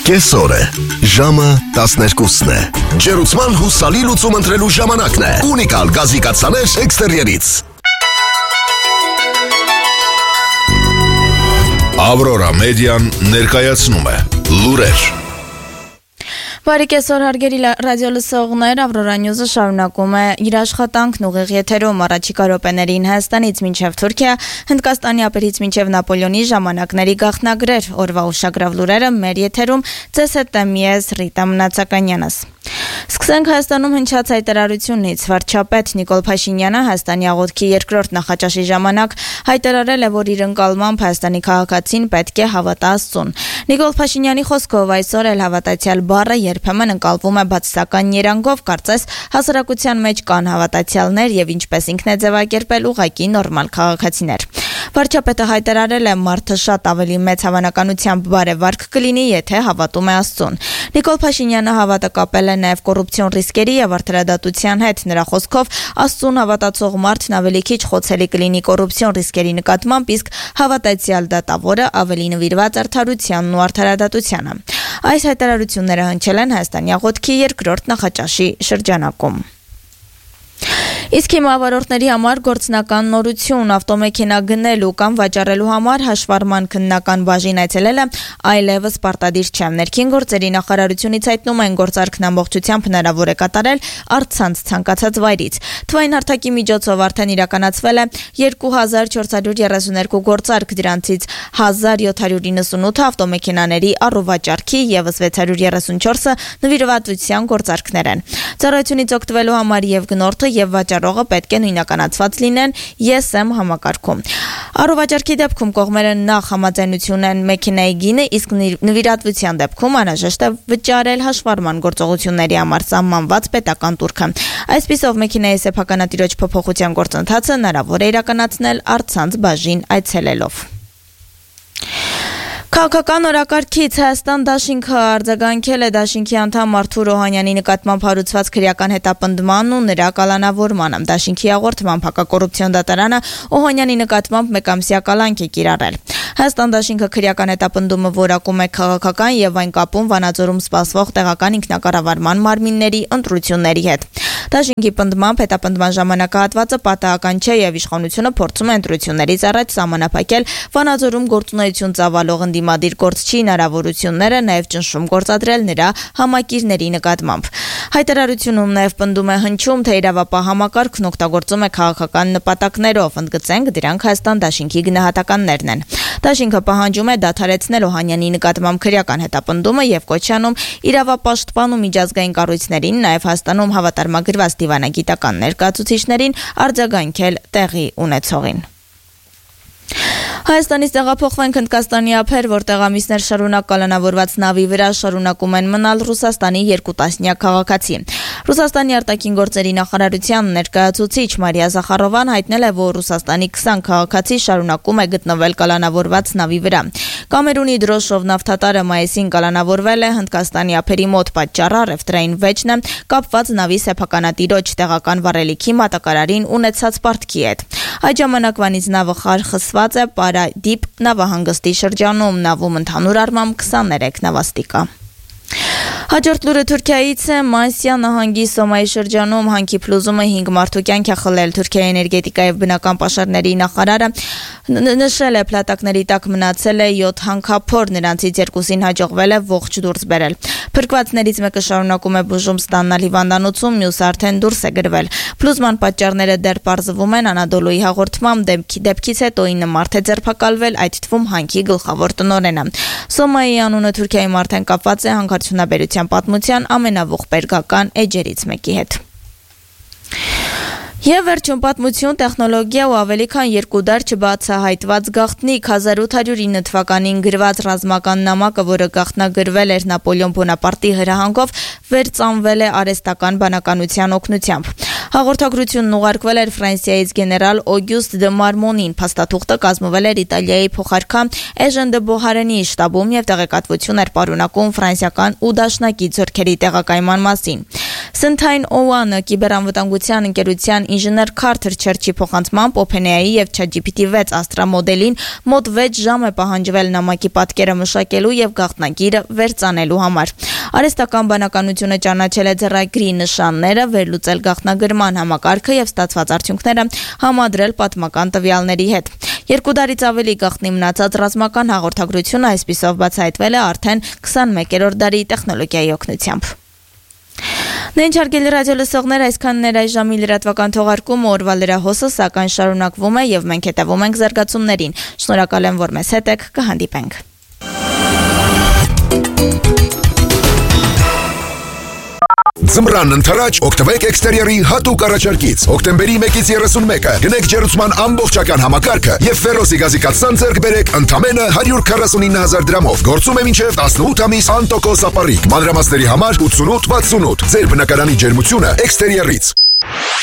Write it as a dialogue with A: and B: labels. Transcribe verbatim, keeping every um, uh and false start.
A: Կեսօր է, ժամը տասներկուսն է, ջերուցման հուսալի լուծում ընտրելու ժամանակն է, ունիկալ գազի կաթսաներ էքստերիերից։ Ավրորա մեդիան ներկայացնում է լուրեր։
B: Բարի կեսօր հարգելի ռադիոլսողներ, Ավրորա Նյուզը շարունակում է իր աշխատանքն ուղիղ եթերում առաջիկա րոպեներին Հայաստանից մինչև Թուրքիա, Հնդկաստանի ափերից մինչև Նապոլեոնի ժամանակների գաղտնագրեր, օրվա ուշագրավ լուրերը մեր եթերում ձեզ հետ եմ ես Ռիտա Մնացականյանս։ Սկսենք Հայաստանում հնչած հայտարարությունից։ Վարչապետ Նիկոլ Փաշինյանը Հայաստանի աղոթքի երկրորդ նախաճաշի ժամանակ հայտարարել է, որ իր ընկալմամբ Հայաստանի քաղաքացին պետք է հավատա Աստծուն։ Նիկոլ Փաշինյանի խոսքով այսօր էլ հավատացյալ բառը երբեմն ընկալվում է բացասական երանգով, կարծես հասարակության մեջ կան հավատացյալներ եւ ինչպես ինքն է ձևակերպել ուղղակի նորմալ քաղաքացիներ։ Վարչապետը հայտարարել է, մարդը շատ ավելի մեծ հավանականությամբ բարեվարկ կլինի, եթե հավատում է Աստծուն։ Նիկոլ Փաշինյանը հավատը կապել է նաև կոռուպցիոն ռիսկերի եւ արդարադատության հետ։ Նրա խոսքով Աստծուն հավատացող մարդն ավելի քիչ խոցելի կլինի կոռուպցիոն ռիսկերի նկատմամբ, իսկ հավատացյալ դատավորը ավելի նվիրված արդարությանն ու արդարադատությանը։ Այս հայտարարությունները հնչել են Հայաստանի աղոթքի երկրորդ նախաճաշի շրջանակում։ Իսկ հիմա ավարորդների համար գործնական նորություն, ավտոմեքենա գնելու կամ վաճառելու համար հաշվառման քննական բաժին այցելելը այլևս պարտադիր չէ։ Ներքին գործերի նախարարությունից հայտնում են, գործարքն ամբողջությամբ հնարավոր է կատարել առցանց ցանկացած վայրից։ Թվային հարթակի միջոցով արդեն իրականացվել է երկու հազար չորս հարյուր երեսուն երկու գործարք, դրանցից հազար յոթ հարյուր իննսունութը ավտոմեքենաների առուվաճառքի եւ վեց հարյուր երեսուն չորսը նվիրվածության գործարքներ են։ Ծառայությունից օգտվելու համար եւ գնորդը եւ վաճառողը պետք է նույնականացված լինեն Ես Եմ համակարգում։ Առուվաճառքի դեպքում կողմերը նախ համաձայնություն են մեքենայի գինը, իսկ նվիրատվության դեպքում անհրաժեշտ է վճարել հաշվառման գործողությունների համար սահմանված պետական տուրքը։ Այսպիսով մեքենայի սեփականատիրոջ փոփոխության գործընթացը հնարավոր է իրականացնել առցանց բաժին այցելելով։ Քաղաքական օրակարգից Հայաստան դաշինքը արձագանքել է դաշինքի անդամ Արթուր Օհանյանի նկատմամբ հարուցված քրեական հետապնդման ու նրա կալանավորմանը։ Դաշինքի հաղորդմամբ հակակոռուպցիոն դատարանը Օհանյանի նկատմամբ մեկամսյա կալանք է կիրառել։ Հայաստան դաշինքը քրեական հետապնդումը որակում է քաղաքական եւ այն կապում Վանաձորում սպասվող տեղական ինքնակառավարման մարմինների ընտրությունների հետ։ Դաշինքի պնդմամբ հետապնդման ժամանակահատվածը պատահական չէ եւ իշխանությունը փորձում է ընտրություններից առաջ սահմանափակել Վանաձորում գործունեություն ծավալող ընդդիմադիր գործչի հնարավորությունները, նաեւ ճնշում գործադրել նրա համակիրների նկատմամբ։ Հայտարարությունում նաեւ պնդում է հնչում, թե իրավապահ համակարգն օգտագործում է քաղաքական նպատակներով, ընդգծենք դրանք Հայաստան դաշինքի գնահատականներն են։ Դաշինքը պահանջում է դադարեցնել Օհանյանի նկատմամբ քրեական հետապնդումը եւ կոչ անում իրավապաշտպան ու միջազգային կառույցներին, նաեւ Հայաստանում հավատարմագրված դիվանագիտական ներկայացուցիչներին արձագանքել տեղի ունեցողին։ Հայաստանից տեղափոխվենք Հնդկաստանի ափեր, որտեղ ամիսներ շարունակ կալանավորված նավի վրա շարունակում են մնալ Ռուսաստանի երկու տասնյակ քաղաքացի։ Ռուսաստանի արտաքին գործերի նախարարության ներկայացուցիչ Մարիա Զախարովան հայտնել է, որ Ռուսաստանի քսան քաղաքացի շարունակում է գտնվել կալանավորված նավի վրա։ Կամերունի Դրոշով նավթատարը մայիսին կալանավորվել է Հնդկաստանի ափերի մոտ, պատճառը առևտրային վեճն է կապված նավի սեփականատիրոջ տեղական վառելիքի մատակարարին ունեցած պարտքի հետ։ Այդ ժամանակվանից նավը խարխսված է Պարադիպ նավահանգստի շրջանում, նավում ընդհանուր առմամբ քսաներեք նավաստիկ կա։ Հաջորդ լուրը Թուրքիայից է։ Մանսիա նահանգի Սոմայի շրջանում հանքի փլուզումը հինգ մարդու կյանք է խլել։ Թուրքիայի էներգետիկա եւ բնական պաշարների նախարարը նշել է, փլատակների տակ մնացել է յոթ հանքափոր, նրանցից երկուսին հաջողվել է ողջ դուրս բերել։ Փրկվածներից մեկը շարունակում է բուժում ստանալ հիվանդանոցում, մյուսը արդեն դուրս է գրվել։ Փլուզման պատճառները դեռ պարզվում են։ Անադոլուի հաղորդմամբ դեպքից հետո ինը մարդ է ձերբակալվել, այդ թվում հանքի գլխավոր տնօրենը։ Սոմայի անունը Թուրքիայի մարդեն կապված է հանքարդյունաբերության պատմության ամենաողբերգական էջերից մեկի հետ։ Եվ վերջում պատմություն, տեխնոլոգիա ու ավելի քան երկու դար չբացահայտված գաղտնիք հազար ութ հարյուր ինը թվականին գրված ռազմական նամակը, որը գաղտնագրվել էր Նապոլեոն Բոնապարտի հրահանգով, վերծանվել է արհեստական բանականության օգնությամբ։ Հաղորդագրությունն ուղարկվել էր Ֆրանսիայից գեներալ Օգյուստ դե Մարմոնին։ Փաստաթուղթը կազմվել էր Իտալիայի փոխարքամ Էժեն դե Բոհարենի շտաբում եւ տեղեկատվություն էր պարունակում ֆրանսիական ու դաշնակից զորքերի տեղակայման մասին։ Սնթայն Օուանը կիբերանվտանգության ընկերության ինժեներ Քարթեր Չերչի փոխանցմամբ OpenAI եւ ChatGPT վեց աստրամոդելին մոտ վեց ժամ է պահանջվել նամակի պատկերը մշակելու եւ գաղտնագիրը վերծանելու համար։ Արհեստական բանականությունը ճանաչել է ձեռագրի նշանները, վերլուծել գաղտնագրման համակարգը եւ ստացված արդյունքները համադրել պատմական տվյալների հետ։ Երկու դարից ավելի գաղտնի մնացած ռազմական հաղորդագրությունը այսպիսով բացահայտվել է արդեն քսանմեկերորդ դարի տեխնոլոգիայի օգնությամբ։ Նենց հարգելի ռադիո լսողներ, այսքանն էր այս ժամի լրատվական թողարկումը, օրվա լրահոսը սակայն շարունակվում է եւ մենք հետևում ենք զարգացումներին։ Շնորհակալ եմ, որ մեզ հետ եք, կհանդիպենք։
A: Ձմռան ընթരാճ օգտվեք էքստերիերի հատուկ առաջարկից։ Հոկտեմբերի մեկից երեսունմեկը գնեք ջերուցման ամբողջական համակարգը եւ Ֆերոսի գազիկացան ձեռք բերեք ընդամենը հարյուր քառասունինը հազար դրամով։ Գործում է մինչեւ տասնութ ամիս անտոկոս ապառիկ։ Մանրամասների համար ութսունութ վաթսունութ։ Ձեր բնակարանի ջերմությունը էքստերիերից։